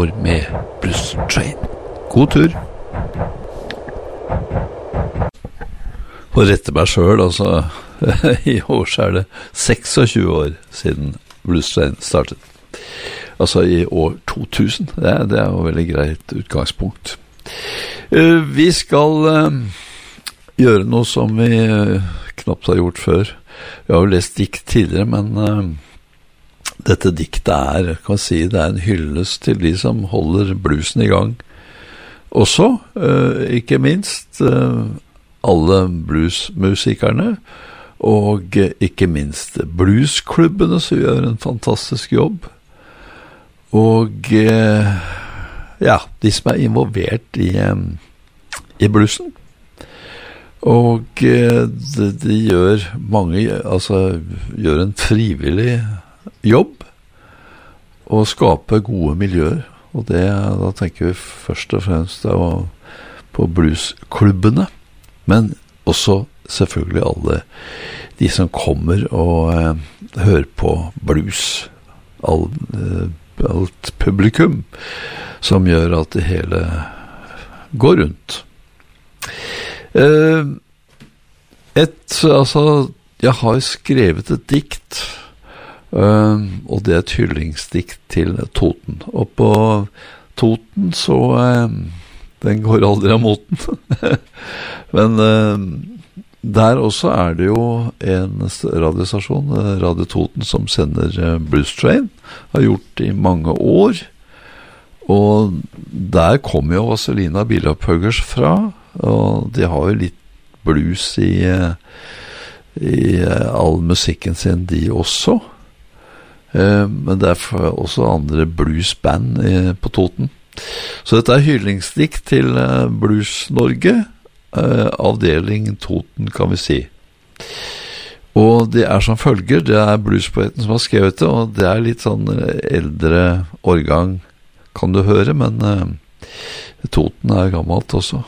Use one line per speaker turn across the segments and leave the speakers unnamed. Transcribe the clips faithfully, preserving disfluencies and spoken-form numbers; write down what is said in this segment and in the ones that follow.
år med Blues Train. God tur! For rette meg selv, altså, i år så er det tjueseks år siden Blues Train startet. Altså i år to tusen, det er, det er jo veldig greit utgangspunkt. Uh, vi skal uh, gjøre noe som vi uh, knapt har gjort før. Vi har jo lest dikt tidligere, men uh, dette diktet er, kan jeg si, det er en hyllest til de som holder bluesen i gang. Også, uh, ikke minst, uh, alle bluesmusikerne, og uh, ikke minst bluesklubbene som gjør en fantastisk jobb. Og uh, ja, de som er involvert i, um, i bluesen. Og uh, de, de gjør mange, altså gjør en frivillig jobb og skaper gode miljøer. Og det, da tenker vi først og fremst da, på bluesklubbene, men også selvfølgelig alle de som kommer og uh, hører på blues, all, uh, alt publikum, som gjør at det hele går rundt. Uh, et, altså, jeg har skrevet et dikt, uh, og det er et hyllingsdikt til Toten. Og på Toten så, uh, den går aldri av moten. Men uh, der også er det jo en radiostasjon, Radio Toten, som sender uh, Blues Train, har gjort i mange år. Og der kommer jo Vazelina Bilopphøggers fra, og de har jo litt blues i, i all musikken sin, de også. Eh, men det er også andre bluesband i, på Toten. Så dette er hyllingsdikt til eh, Blues Norge, eh, avdeling Toten, kan vi si. Og det er som følger, det er bluespoeten som har skrevet det, og det er litt sånn eldre årgang, kan du høre, men uh, Toten er gammelt også.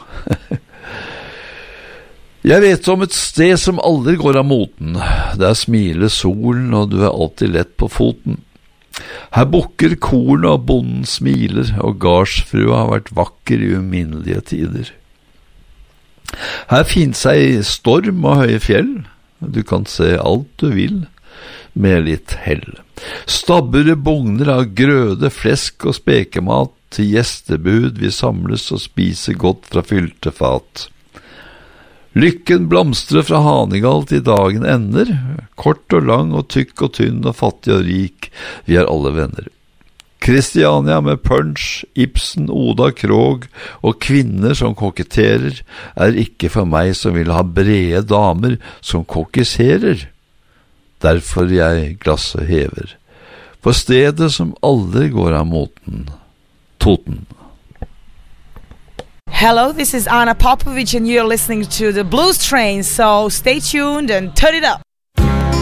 Jeg vet om et sted som aldri går av moten. Der smiler solen, og du er alltid lett på foten. Her bukker korn, og bonden smiler, og gardsfrua har vært vakker i uminnelige tider. Her finnes ei storm og høye fjell. Du kan se alt du vil, med litt hell. Stabbere bugner av grøde, flesk og spekemat, til gjestebud vi samles og spiser godt fra fylte fat. Lykken blomstrer fra Hanegal til dagen ender, kort og lang og tykk og tynn og fattig og rik, vi er alle venner. Kristiania med punch, Ibsen, Oda Krog og kvinner som koketterer, er ikke for meg som vil ha brede damer som kokisserer. Derfor jeg glasset hever, på stedet som aldri går av moten, Toten.
Hello, this is Anna Popovic and you're listening to the Blues Train, so stay tuned and turn it up.